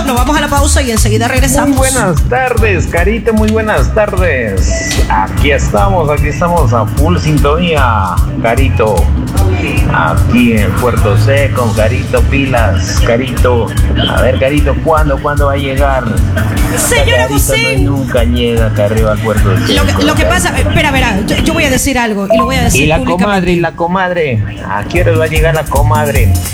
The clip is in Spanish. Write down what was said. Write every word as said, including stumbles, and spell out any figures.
nos vamos a la pausa y enseguida regresamos. Muy buenas tardes, Carito, muy buenas tardes. Aquí estamos, aquí estamos a full sintonía, Carito. Aquí en Puerto Seco, Carito, pilas, Carito. A ver, Carito, ¿cuándo, cuándo va a llegar? Señora Bosén. No, nunca llega acá arriba al Puerto Seco. Lo que, lo que pasa, espera, verá, yo, yo voy a decir algo y lo voy a decir Y la públicamente. comadre, y la comadre. ¿A qué hora va a llegar la comadre?